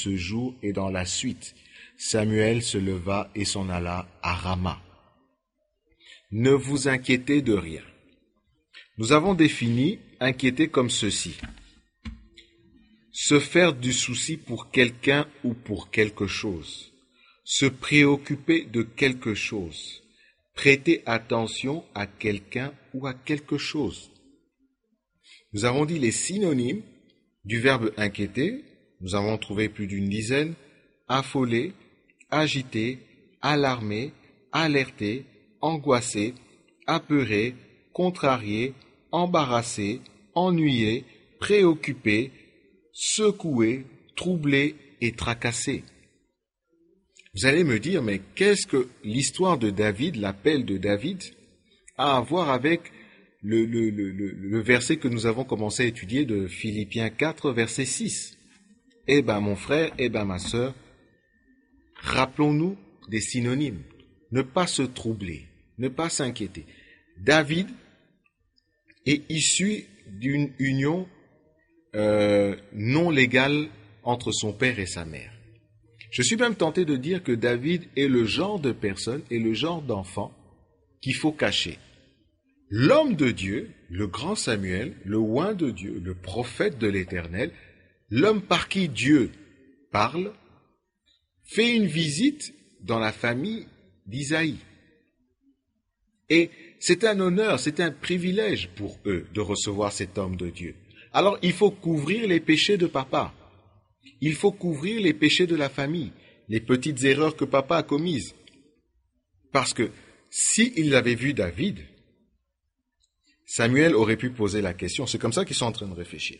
ce jour et dans la suite. Samuel se leva et s'en alla à Rama. Ne vous inquiétez de rien. Nous avons défini inquiéter comme ceci. Se faire du souci pour quelqu'un ou pour quelque chose. Se préoccuper de quelque chose. Prêter attention à quelqu'un ou à quelque chose. Nous avons dit les synonymes du verbe inquiéter. Nous avons trouvé plus d'une dizaine. Affoler, agiter, alarmer, alerter, angoisser, apeurer, contrarier, embarrasser, ennuyer, préoccuper, secouer, troubler et tracasser. Vous allez me dire, mais qu'est-ce que l'histoire de David, l'appel de David, a à voir avec le verset que nous avons commencé à étudier de Philippiens 4, verset 6? Eh bien, mon frère, eh bien, ma sœur, rappelons-nous des synonymes. Ne pas se troubler, ne pas s'inquiéter. David est issu d'une union non légale entre son père et sa mère. Je suis même tenté de dire que David est le genre de personne et le genre d'enfant qu'il faut cacher. L'homme de Dieu, le grand Samuel, le oint de Dieu, le prophète de l'Éternel, l'homme par qui Dieu parle, fait une visite dans la famille d'Isaïe. Et c'est un honneur, c'est un privilège pour eux de recevoir cet homme de Dieu. Alors il faut couvrir les péchés de papa. Il faut couvrir les péchés de la famille, les petites erreurs que papa a commises. Parce que s'il avait vu David, Samuel aurait pu poser la question. C'est comme ça qu'ils sont en train de réfléchir.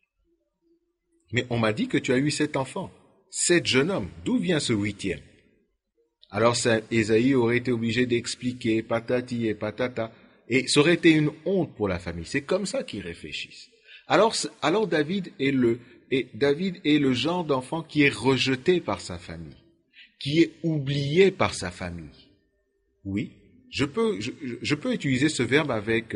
Mais on m'a dit que tu as eu 7 enfants, 7 jeunes hommes. D'où vient ce 8e? Alors Ésaïe aurait été obligé d'expliquer patati et patata. Et ça aurait été une honte pour la famille. C'est comme ça qu'ils réfléchissent. Alors David est le genre d'enfant qui est rejeté par sa famille, qui est oublié par sa famille. Oui, je peux utiliser ce verbe avec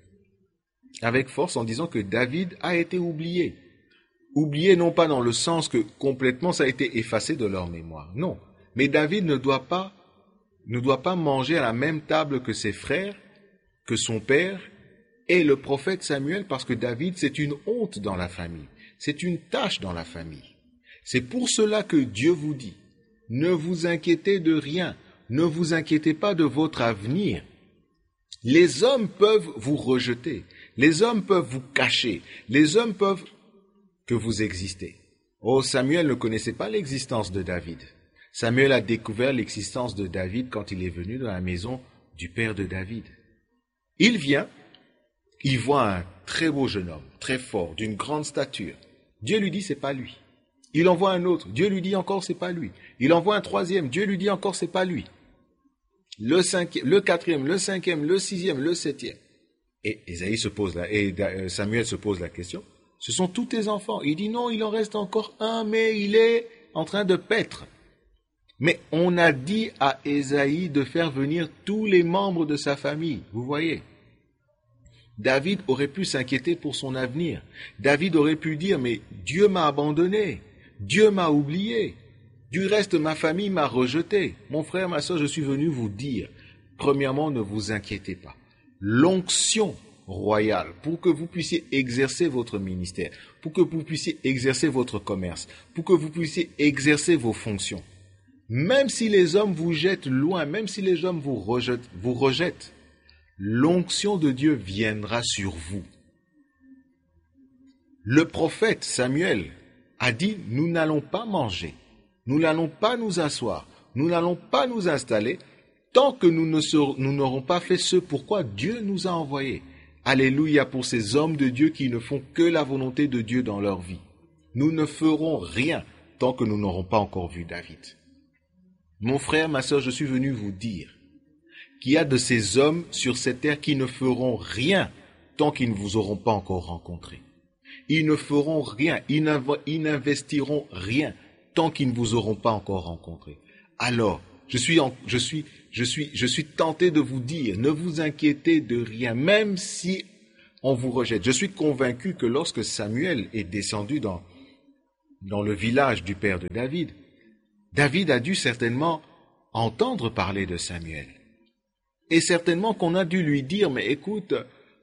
force en disant que David a été oublié. Oublié non pas dans le sens que complètement ça a été effacé de leur mémoire, non. Mais David ne doit pas manger à la même table que ses frères, que son père et le prophète Samuel, parce que David, c'est une honte dans la famille. C'est une tâche dans la famille. C'est pour cela que Dieu vous dit, ne vous inquiétez de rien, ne vous inquiétez pas de votre avenir. Les hommes peuvent vous rejeter, les hommes peuvent vous cacher, les hommes peuvent que vous existez. Oh, Samuel ne connaissait pas l'existence de David. Samuel a découvert l'existence de David quand il est venu dans la maison du père de David. Il vient, il voit un très beau jeune homme, très fort, d'une grande stature. Dieu lui dit, c'est pas lui. Il envoie un autre, Dieu lui dit encore, c'est pas lui. Il envoie un troisième, Dieu lui dit encore, c'est pas lui. Le cinquième, le quatrième, le cinquième, le sixième, le septième. Et Samuel se pose la question, ce sont tous tes enfants. Il dit non, il en reste encore un, mais il est en train de paître. Mais on a dit à Ésaïe de faire venir tous les membres de sa famille, vous voyez. David aurait pu s'inquiéter pour son avenir. David aurait pu dire, mais Dieu m'a abandonné, Dieu m'a oublié. Du reste, ma famille m'a rejeté. Mon frère, ma soeur, je suis venu vous dire, premièrement, ne vous inquiétez pas. L'onction royale, pour que vous puissiez exercer votre ministère, pour que vous puissiez exercer votre commerce, pour que vous puissiez exercer vos fonctions. Même si les hommes vous jettent loin, même si les hommes vous rejettent, l'onction de Dieu viendra sur vous. Le prophète Samuel a dit, nous n'allons pas manger, nous n'allons pas nous asseoir, nous n'allons pas nous installer, tant que nous n'aurons pas fait ce pourquoi Dieu nous a envoyés. Alléluia pour ces hommes de Dieu qui ne font que la volonté de Dieu dans leur vie. Nous ne ferons rien tant que nous n'aurons pas encore vu David. Mon frère, ma sœur, je suis venu vous dire qu'il y a de ces hommes sur cette terre qui ne feront rien tant qu'ils ne vous auront pas encore rencontré. Ils ne feront rien, ils n'investiront rien tant qu'ils ne vous auront pas encore rencontré. Alors, je suis tenté de vous dire, ne vous inquiétez de rien, même si on vous rejette. Je suis convaincu que lorsque Samuel est descendu dans dans le village du père de David, David a dû certainement entendre parler de Samuel. Et certainement qu'on a dû lui dire, mais écoute,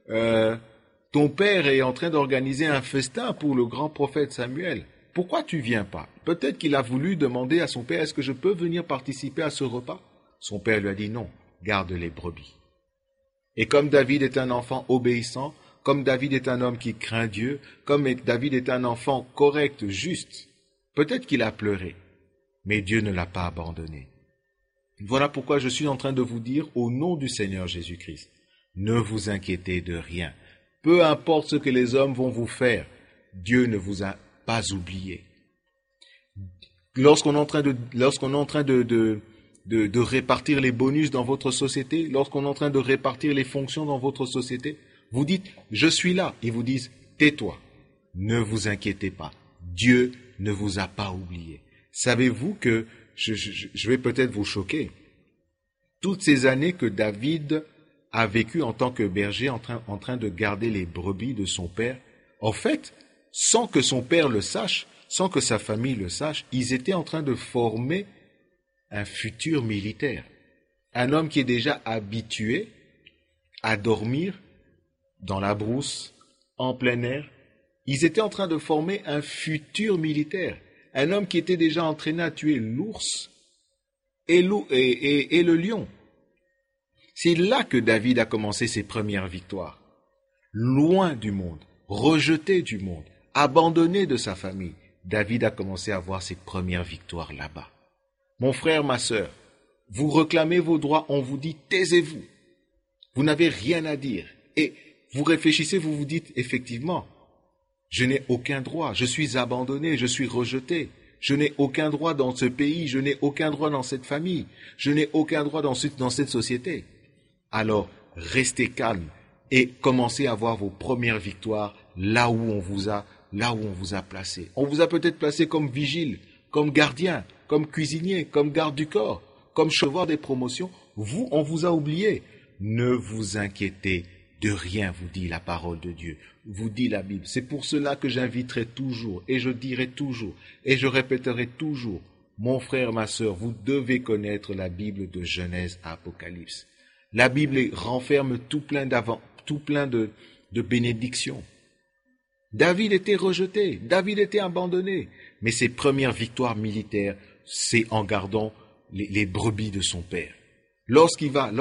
ton père est en train d'organiser un festin pour le grand prophète Samuel. Pourquoi tu viens pas? Peut-être qu'il a voulu demander à son père, est-ce que je peux venir participer à ce repas? Son père lui a dit non, garde les brebis. Et comme David est un enfant obéissant, comme David est un homme qui craint Dieu, comme David est un enfant correct, juste, peut-être qu'il a pleuré, mais Dieu ne l'a pas abandonné. Voilà pourquoi je suis en train de vous dire, au nom du Seigneur Jésus-Christ, ne vous inquiétez de rien. Peu importe ce que les hommes vont vous faire, Dieu ne vous a pas oublié. Lorsqu'on est en train de répartir les bonus dans votre société, lorsqu'on est en train de répartir les fonctions dans votre société, vous dites « je suis là » ils vous disent « tais-toi ». Ne vous inquiétez pas, Dieu ne vous a pas oublié. Savez-vous que, je vais peut-être vous choquer, toutes ces années que David a vécu en tant que berger en train de garder les brebis de son père, en fait, sans que son père le sache, sans que sa famille le sache, ils étaient en train de former un futur militaire. Un homme qui est déjà habitué à dormir dans la brousse, en plein air. Ils étaient en train de former un futur militaire. Un homme qui était déjà entraîné à tuer l'ours et le lion. C'est là que David a commencé ses premières victoires. Loin du monde, rejeté du monde, abandonné de sa famille, David a commencé à avoir ses premières victoires là-bas. Mon frère, ma sœur, vous réclamez vos droits, on vous dit taisez-vous. Vous n'avez rien à dire. Et vous réfléchissez, vous vous dites effectivement, je n'ai aucun droit, je suis abandonné, je suis rejeté. Je n'ai aucun droit dans ce pays, je n'ai aucun droit dans cette famille, je n'ai aucun droit dans cette société. Alors, restez calme et commencez à avoir vos premières victoires là où on vous a placé. On vous a peut-être placé comme vigile, comme gardien, comme cuisinier, comme garde du corps, comme chevaucheur des promotions. Vous, on vous a oublié. Ne vous inquiétez de rien, vous dit la parole de Dieu, vous dit la Bible. C'est pour cela que j'inviterai toujours, et je dirai toujours, et je répéterai toujours, mon frère, ma sœur, vous devez connaître la Bible de Genèse à Apocalypse. La Bible renferme tout plein de bénédictions. David était rejeté, David était abandonné, mais ses premières victoires militaires, c'est en gardant les brebis de son père. Lorsqu'il va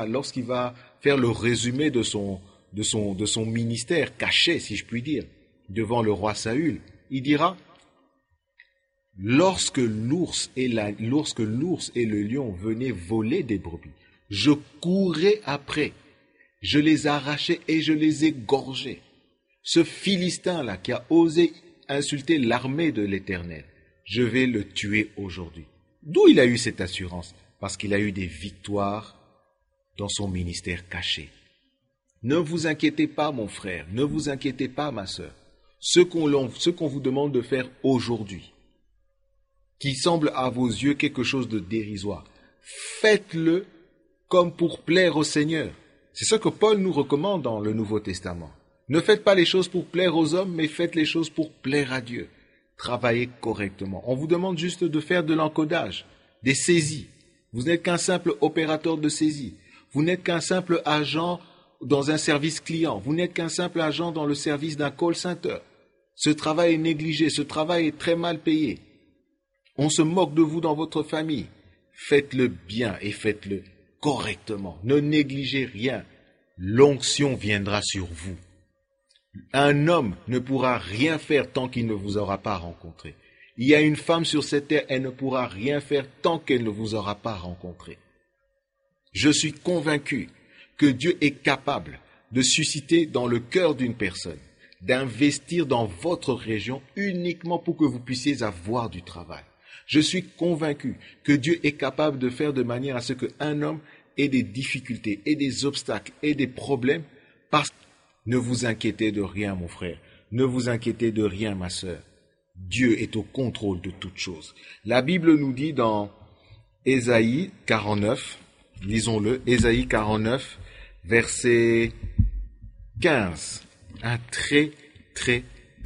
faire le résumé de son ministère caché, si je puis dire, devant le roi Saül, il dira lorsque l'ours et le lion venaient voler des brebis, je courais après, je les arrachais et je les égorgeais. Ce Philistin-là qui a osé insulter l'armée de l'Éternel, je vais le tuer aujourd'hui. D'où il a eu cette assurance? Parce qu'il a eu des victoires dans son ministère caché. Ne vous inquiétez pas, mon frère, ne vous inquiétez pas, ma sœur. Ce qu'on vous demande de faire aujourd'hui, qui semble à vos yeux quelque chose de dérisoire, faites-le comme pour plaire au Seigneur. C'est ce que Paul nous recommande dans le Nouveau Testament. Ne faites pas les choses pour plaire aux hommes, mais faites les choses pour plaire à Dieu. Travaillez correctement. On vous demande juste de faire de l'encodage, des saisies. Vous n'êtes qu'un simple opérateur de saisie. Vous n'êtes qu'un simple agent dans un service client. Vous n'êtes qu'un simple agent dans le service d'un call center. Ce travail est négligé. Ce travail est très mal payé. On se moque de vous dans votre famille. Faites-le bien et faites-le correctement. Ne négligez rien. L'onction viendra sur vous. Un homme ne pourra rien faire tant qu'il ne vous aura pas rencontré. Il y a une femme sur cette terre, elle ne pourra rien faire tant qu'elle ne vous aura pas rencontré. Je suis convaincu que Dieu est capable de susciter dans le cœur d'une personne, d'investir dans votre région uniquement pour que vous puissiez avoir du travail. Je suis convaincu que Dieu est capable de faire de manière à ce qu'un homme ait des difficultés, ait des obstacles, ait des problèmes. Parce que ne vous inquiétez de rien, mon frère. Ne vous inquiétez de rien, ma sœur. Dieu est au contrôle de toutes choses. La Bible nous dit dans Ésaïe 49, lisons-le, Ésaïe 49, verset 15, un très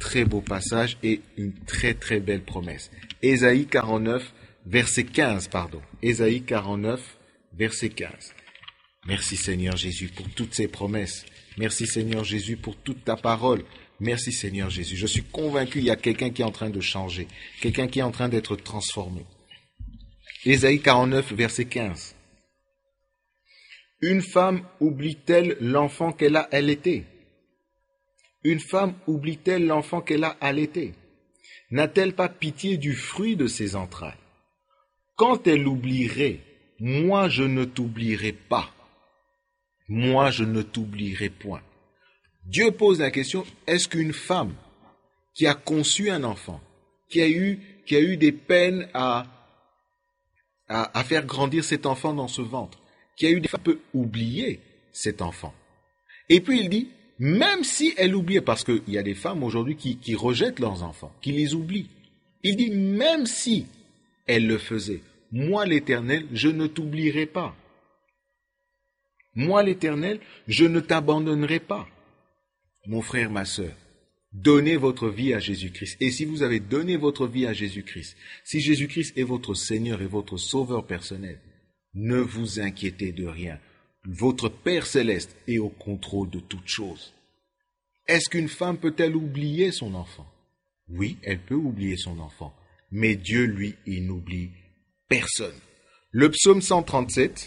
très beau passage et une très très belle promesse. Ésaïe 49, verset 15, pardon. Ésaïe 49, verset 15. Merci Seigneur Jésus pour toutes ces promesses. Merci Seigneur Jésus pour toute ta parole. Merci Seigneur Jésus. Je suis convaincu qu'il y a quelqu'un qui est en train de changer, quelqu'un qui est en train d'être transformé. Ésaïe 49, verset 15. Une femme oublie-t-elle l'enfant qu'elle a allaité? Une femme oublie-t-elle l'enfant qu'elle a allaité? N'a-t-elle pas pitié du fruit de ses entrailles? Quand elle oublierait, moi je ne t'oublierai pas. Moi je ne t'oublierai point. Dieu pose la question, est-ce qu'une femme qui a conçu un enfant, qui a eu des peines à faire grandir cet enfant dans ce ventre, qui a eu des femmes peut oublier cet enfant? Et puis il dit, même si elle oubliait, parce qu'il y a des femmes aujourd'hui qui rejettent leurs enfants, qui les oublient. Il dit, même si elle le faisait, moi l'Éternel, je ne t'oublierai pas. Moi l'Éternel, je ne t'abandonnerai pas. Mon frère, ma sœur, donnez votre vie à Jésus-Christ. Et si vous avez donné votre vie à Jésus-Christ, si Jésus-Christ est votre Seigneur et votre Sauveur personnel, ne vous inquiétez de rien. Votre Père céleste est au contrôle de toutes choses. Est-ce qu'une femme peut-elle oublier son enfant? Oui, elle peut oublier son enfant. Mais Dieu, lui, il n'oublie personne. Le psaume 137,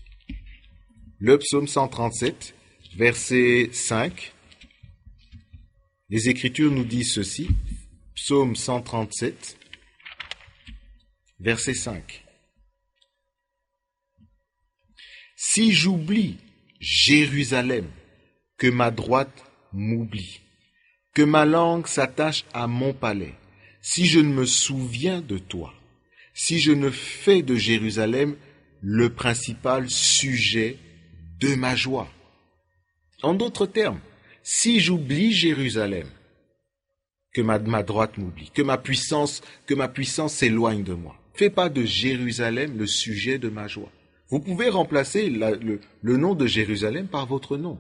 verset 5, les Écritures nous disent ceci. Psaume 137, verset 5. Si j'oublie Jérusalem, que ma droite m'oublie, que ma langue s'attache à mon palais, si je ne me souviens de toi, si je ne fais de Jérusalem le principal sujet de ma joie. En d'autres termes, si j'oublie Jérusalem, que ma droite m'oublie, que ma puissance s'éloigne de moi. Fais pas de Jérusalem le sujet de ma joie. Vous pouvez remplacer le nom de Jérusalem par votre nom.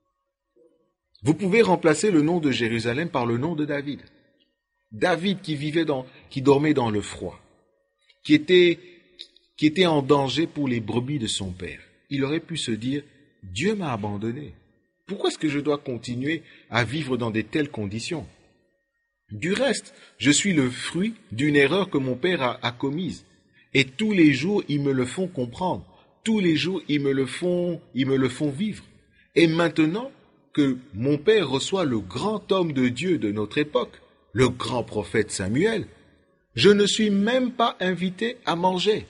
Vous pouvez remplacer le nom de Jérusalem par le nom de David. David qui dormait dans le froid, qui était en danger pour les brebis de son père. Il aurait pu se dire, Dieu m'a abandonné. Pourquoi est-ce que je dois continuer à vivre dans de telles conditions? Du reste, je suis le fruit d'une erreur que mon père a commise. Et tous les jours, ils me le font comprendre. Tous les jours, ils me le font vivre. Et maintenant que mon père reçoit le grand homme de Dieu de notre époque, le grand prophète Samuel, je ne suis même pas invité à manger.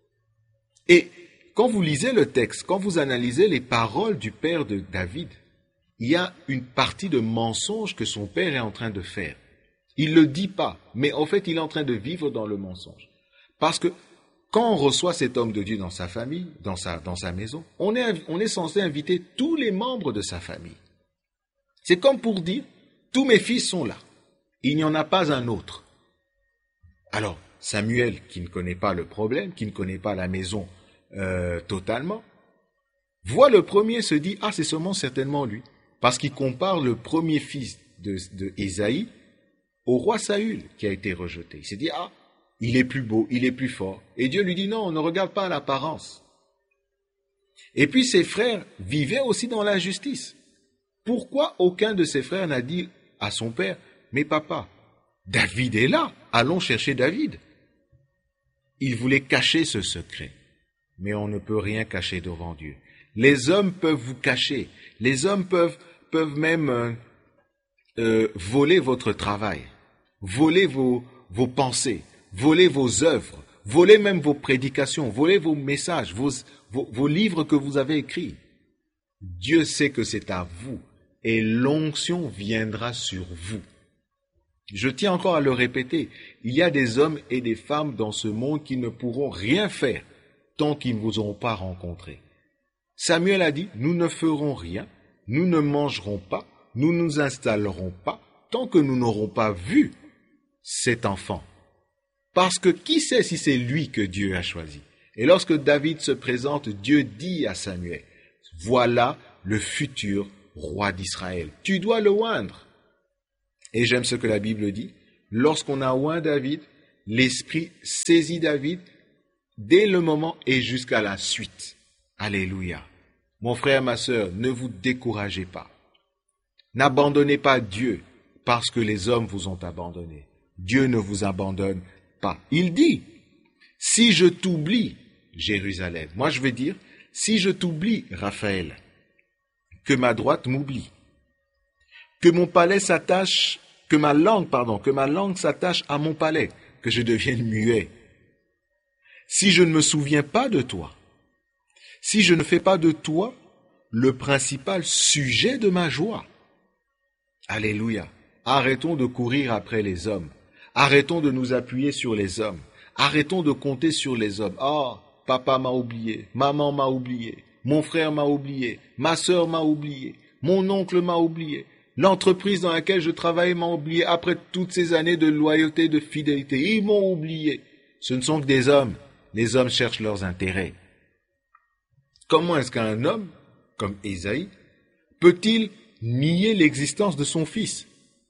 Et quand vous lisez le texte, quand vous analysez les paroles du père de David, il y a une partie de mensonge que son père est en train de faire. Il ne le dit pas, mais en fait, il est en train de vivre dans le mensonge. Parce que quand on reçoit cet homme de Dieu dans sa famille, dans sa maison, on est censé inviter tous les membres de sa famille. C'est comme pour dire, tous mes fils sont là. Il n'y en a pas un autre. Alors, Samuel, qui ne connaît pas le problème, qui ne connaît pas la maison totalement, voit le premier, se dit, ah, c'est certainement lui. Parce qu'il compare le premier fils de Ésaïe au roi Saül qui a été rejeté. Il s'est dit, ah, il est plus beau, il est plus fort. Et Dieu lui dit, non, ne regarde pas l'apparence. Et puis ses frères vivaient aussi dans l'injustice. Pourquoi aucun de ses frères n'a dit à son père, mais papa, David est là, allons chercher David. Il voulait cacher ce secret, mais on ne peut rien cacher devant Dieu. Les hommes peuvent vous cacher, les hommes peuvent même voler votre travail, voler vos pensées, voler vos œuvres, voler même vos prédications, voler vos messages, vos livres que vous avez écrits. Dieu sait que c'est à vous et l'onction viendra sur vous. Je tiens encore à le répéter, il y a des hommes et des femmes dans ce monde qui ne pourront rien faire tant qu'ils ne vous auront pas rencontré. Samuel a dit, nous ne ferons rien, nous ne mangerons pas, nous ne nous installerons pas tant que nous n'aurons pas vu cet enfant. Parce que qui sait si c'est lui que Dieu a choisi? Et lorsque David se présente, Dieu dit à Samuel, voilà le futur roi d'Israël. Tu dois le oindre. Et j'aime ce que la Bible dit. Lorsqu'on a oint David, l'Esprit saisit David dès le moment et jusqu'à la suite. Alléluia. Mon frère, ma sœur, ne vous découragez pas. N'abandonnez pas Dieu parce que les hommes vous ont abandonné. Dieu ne vous abandonne pas. Il dit, si je t'oublie, Jérusalem, moi je vais dire, si je t'oublie, Raphaël, que ma droite m'oublie, que mon palais s'attache, que ma langue s'attache à mon palais, que je devienne muet. Si je ne me souviens pas de toi, si je ne fais pas de toi le principal sujet de ma joie. Alléluia. Arrêtons de courir après les hommes. Arrêtons de nous appuyer sur les hommes. Arrêtons de compter sur les hommes. Ah, papa m'a oublié, maman m'a oublié, mon frère m'a oublié, ma sœur m'a oublié, mon oncle m'a oublié, l'entreprise dans laquelle je travaillais m'a oublié après toutes ces années de loyauté, de fidélité. Ils m'ont oublié. Ce ne sont que des hommes. Les hommes cherchent leurs intérêts. Comment est-ce qu'un homme, comme Ésaïe, peut-il nier l'existence de son fils?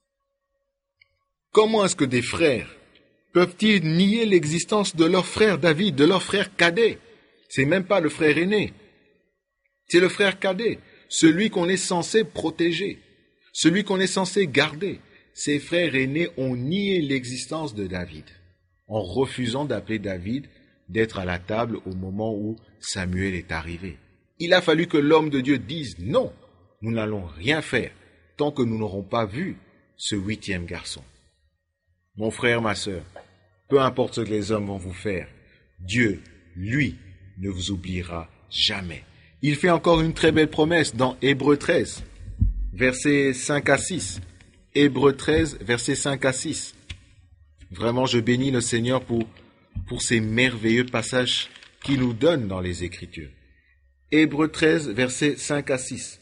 Comment est-ce que des frères peuvent-ils nier l'existence de leur frère David, de leur frère cadet? C'est même pas le frère aîné. C'est le frère cadet, celui qu'on est censé protéger, celui qu'on est censé garder. Ses frères aînés ont nié l'existence de David, en refusant d'appeler David d'être à la table au moment où Samuel est arrivé. Il a fallu que l'homme de Dieu dise non, nous n'allons rien faire tant que nous n'aurons pas vu ce 8e garçon. Mon frère, ma sœur, peu importe ce que les hommes vont vous faire, Dieu, lui, ne vous oubliera jamais. Il fait encore une très belle promesse dans Hébreux 13, versets 5 à 6. Hébreux 13, versets 5 à 6. Vraiment, je bénis le Seigneur pour ces merveilleux passages qu'il nous donne dans les Écritures. Hébreux 13, versets 5 à 6.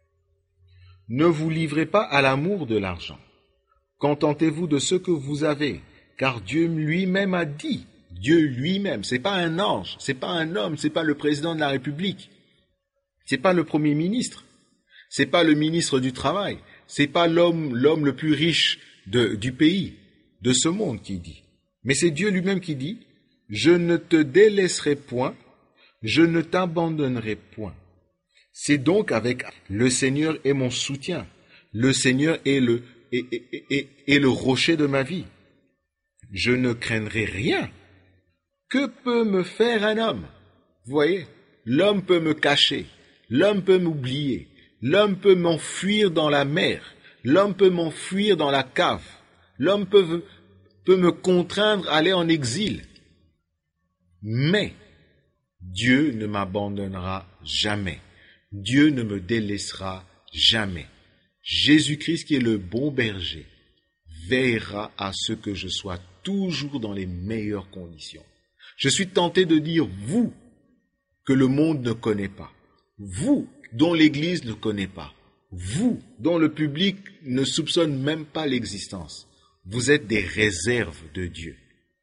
Ne vous livrez pas à l'amour de l'argent. Contentez-vous de ce que vous avez, car Dieu lui-même a dit. Dieu lui-même, c'est pas un ange, c'est pas un homme, c'est pas le président de la République, c'est pas le premier ministre, c'est pas le ministre du Travail, c'est pas l'homme le plus riche du pays, de ce monde qui dit. Mais c'est Dieu lui-même qui dit, je ne te délaisserai point, je ne t'abandonnerai point. C'est donc avec le Seigneur est mon soutien, le Seigneur est le rocher de ma vie. Je ne craindrai rien. Que peut me faire un homme? Vous voyez, l'homme peut me cacher, l'homme peut m'oublier, l'homme peut m'enfuir dans la mer, l'homme peut m'enfuir dans la cave, l'homme peut me contraindre à aller en exil. Mais Dieu ne m'abandonnera jamais. Dieu ne me délaissera jamais. Jésus-Christ, qui est le bon berger, veillera à ce que je sois toujours dans les meilleures conditions. Je suis tenté de dire, vous, que le monde ne connaît pas, vous, dont l'Église ne connaît pas, vous, dont le public ne soupçonne même pas l'existence, vous êtes des réserves de Dieu.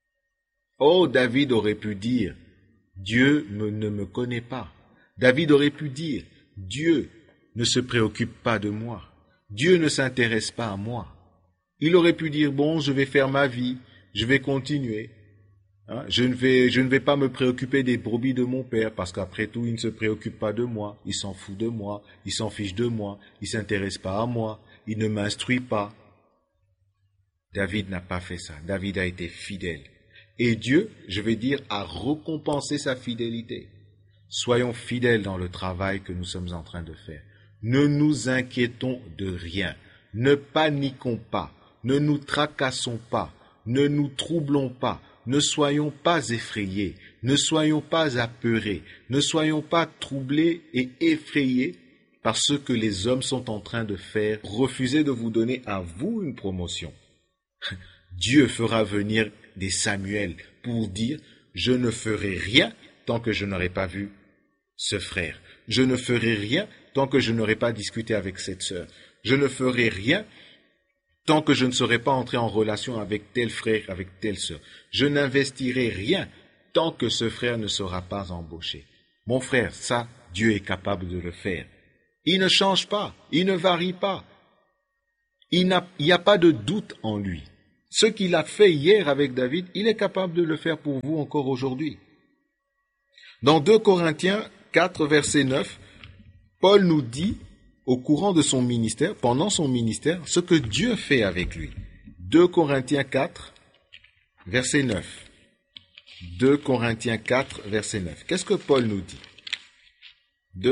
Oh, David aurait pu dire, Dieu ne me connaît pas. David aurait pu dire, Dieu ne se préoccupe pas de moi. Dieu ne s'intéresse pas à moi. Il aurait pu dire, bon, je vais faire ma vie, je vais continuer. Je ne vais pas me préoccuper des brebis de mon père, parce qu'après tout, il ne se préoccupe pas de moi, il s'en fout de moi, il s'en fiche de moi, il ne s'intéresse pas à moi, il ne m'instruit pas. David n'a pas fait ça. David a été fidèle. Et Dieu, je vais dire, a récompensé sa fidélité. Soyons fidèles dans le travail que nous sommes en train de faire. Ne nous inquiétons de rien. Ne paniquons pas. Ne nous tracassons pas. Ne nous troublons pas. Ne soyons pas effrayés. Ne soyons pas apeurés. Ne soyons pas troublés et effrayés par ce que les hommes sont en train de faire. Refusez de vous donner à vous une promotion. Dieu fera venir des Samuel pour dire « Je ne ferai rien tant que je n'aurai pas vu ce frère. Je ne ferai rien tant que je n'aurai pas discuté avec cette sœur. Je ne ferai rien tant que je ne serai pas entré en relation avec tel frère, avec telle sœur. Je n'investirai rien tant que ce frère ne sera pas embauché. » Mon frère, ça, Dieu est capable de le faire. Il ne change pas, il ne varie pas. Il n'y a pas de doute en lui. Ce qu'il a fait hier avec David, il est capable de le faire pour vous encore aujourd'hui. Dans 2 Corinthiens 4, verset 9, Paul nous dit, au courant de son ministère, pendant son ministère, ce que Dieu fait avec lui. 2 Corinthiens 4, verset 9. 2 Corinthiens 4, verset 9. Qu'est-ce que Paul nous dit? 2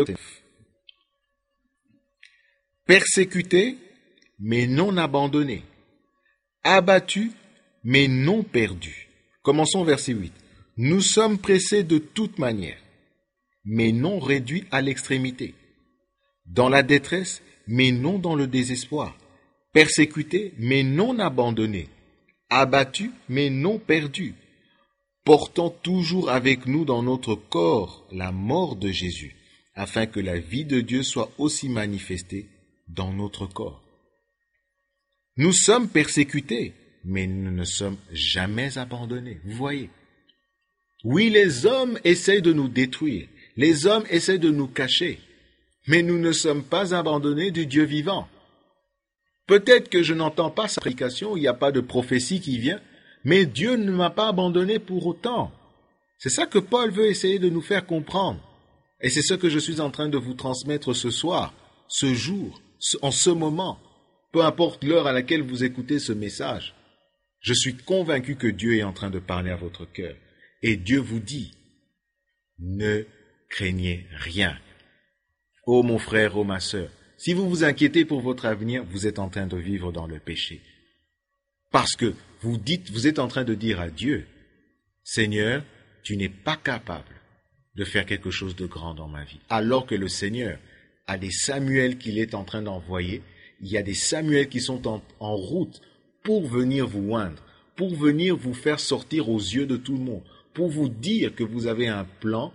Persécuté, mais non abandonné. Abattu, mais non perdu. Commençons verset 8. Nous sommes pressés de toute manière, mais non réduits à l'extrémité. Dans la détresse, mais non dans le désespoir. Persécutés, mais non abandonnés. Abattus, mais non perdus. Portant toujours avec nous dans notre corps la mort de Jésus, afin que la vie de Dieu soit aussi manifestée dans notre corps. Nous sommes persécutés, mais nous ne sommes jamais abandonnés. Vous voyez? Oui, les hommes essayent de nous détruire, les hommes essayent de nous cacher, mais nous ne sommes pas abandonnés du Dieu vivant. Peut-être que je n'entends pas sa prédication, il n'y a pas de prophétie qui vient, mais Dieu ne m'a pas abandonné pour autant. C'est ça que Paul veut essayer de nous faire comprendre. Et c'est ce que je suis en train de vous transmettre ce soir, ce jour, en ce moment. Peu importe l'heure à laquelle vous écoutez ce message. Je suis convaincu que Dieu est en train de parler à votre cœur. Et Dieu vous dit, ne craignez rien. Oh mon frère, oh ma sœur, si vous vous inquiétez pour votre avenir, vous êtes en train de vivre dans le péché. Parce que vous êtes en train de dire à Dieu, Seigneur, tu n'es pas capable de faire quelque chose de grand dans ma vie. Alors que le Seigneur a des Samuel qu'il est en train d'envoyer, il y a des Samuel qui sont en route pour venir vous oindre, pour venir vous faire sortir aux yeux de tout le monde, pour vous dire que vous avez un plan,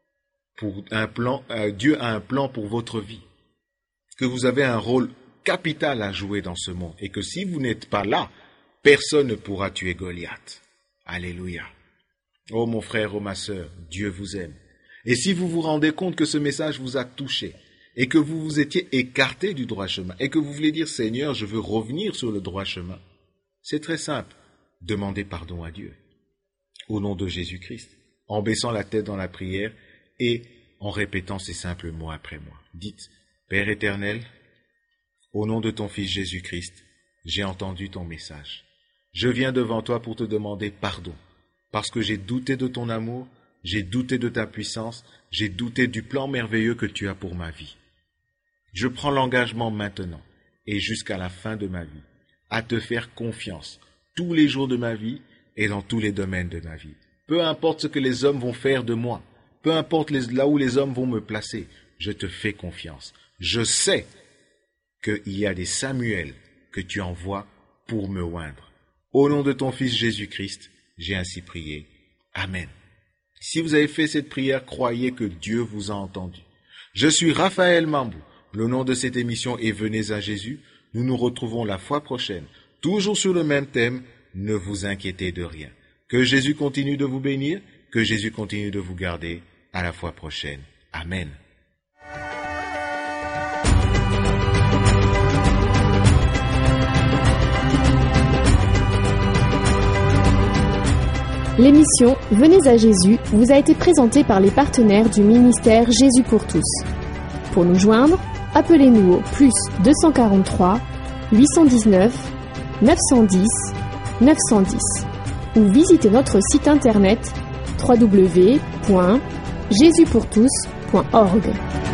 Dieu a un plan pour votre vie, que vous avez un rôle capital à jouer dans ce monde, et que si vous n'êtes pas là, personne ne pourra tuer Goliath. Alléluia. Oh mon frère, oh ma sœur, Dieu vous aime. Et si vous vous rendez compte que ce message vous a touché, et que vous vous étiez écarté du droit chemin, et que vous voulez dire, Seigneur, je veux revenir sur le droit chemin, c'est très simple. Demandez pardon à Dieu. Au nom de Jésus-Christ, en baissant la tête dans la prière et en répétant ces simples mots après moi. Dites, Père éternel, au nom de ton Fils Jésus-Christ, j'ai entendu ton message. Je viens devant toi pour te demander pardon, parce que j'ai douté de ton amour, j'ai douté de ta puissance, j'ai douté du plan merveilleux que tu as pour ma vie. Je prends l'engagement maintenant et jusqu'à la fin de ma vie à te faire confiance tous les jours de ma vie et dans tous les domaines de ma vie. Peu importe ce que les hommes vont faire de moi, peu importe là où les hommes vont me placer, je te fais confiance. Je sais qu'il y a des Samuel que tu envoies pour me oindre. Au nom de ton Fils Jésus-Christ, j'ai ainsi prié. Amen. Si vous avez fait cette prière, croyez que Dieu vous a entendu. Je suis Raphaël Mambou. Le nom de cette émission est Venez à Jésus. Nous nous retrouvons la fois prochaine, toujours sur le même thème. Ne vous inquiétez de rien. Que Jésus continue de vous bénir, que Jésus continue de vous garder. À la fois prochaine. Amen. L'émission Venez à Jésus vous a été présentée par les partenaires du ministère Jésus pour tous. Pour nous joindre, appelez-nous au plus 243 819 910 910 ou visitez notre site internet www.jesuspourtous.org.